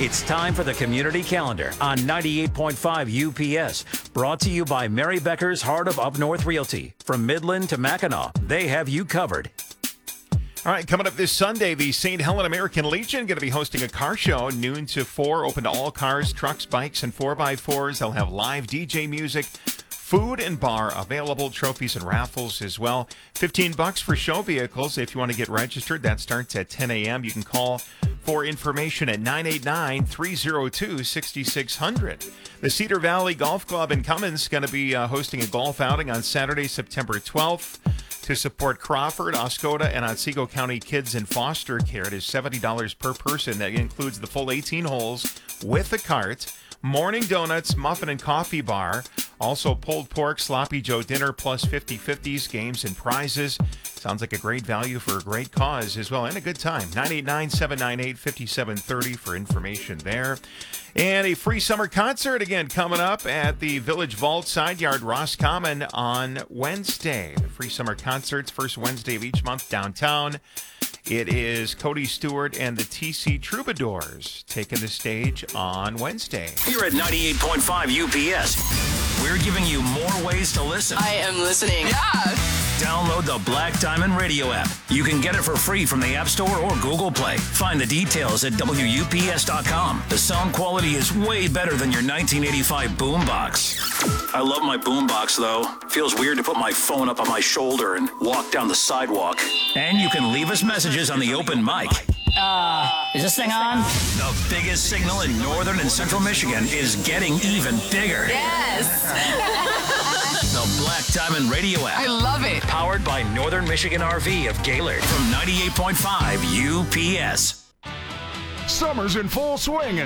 It's time for the Community Calendar on 98.5 UPS. Brought to you by Mary Becker's Heart of Up North Realty. From Midland to Mackinac, they have you covered. All right, coming up this Sunday, the St. Helen American Legion going to be hosting a car show, noon to 4, open to all cars, trucks, bikes, and 4x4s. They'll have live DJ music, food and bar available, trophies and raffles as well. $15 for show vehicles. If you want to get registered, that starts at 10 a.m. You can call for information at 989-302-6600. The Cedar Valley Golf Club in Cummins is going to be hosting a golf outing on Saturday, September 12th. To support Crawford, Oscoda, and Otsego County kids in foster care. It is $70 per person. That includes the full 18 holes with a cart, morning donuts, muffin and coffee bar, also pulled pork, sloppy Joe dinner, plus 50/50s, games and prizes. Sounds like a great value for a great cause as well, and a good time. 989-798-5730 for information there. And a free summer concert again coming up at the Village Vault Side Yard Roscommon on Wednesday. The free summer concerts, first Wednesday of each month downtown. It is Cody Stewart and the TC Troubadours taking the stage on Wednesday. Here at 98.5 UPS, we're giving you more ways to listen. I am listening. Yeah. Download the Black Diamond Radio app. You can get it for free from the App Store or Google Play. Find the details at WUPS.com. The sound quality is way better than your 1985 boombox. I love my boombox, though. Feels weird to put my phone up on my shoulder and walk down the sidewalk. And you can leave us messages on the open mic. Is this thing on? The biggest signal in northern and central Michigan is getting even bigger. Yes. The Black Diamond Radio app. I love it. Powered by Northern Michigan RV of Gaylord from 98.5 UPS. Summer's in full swing.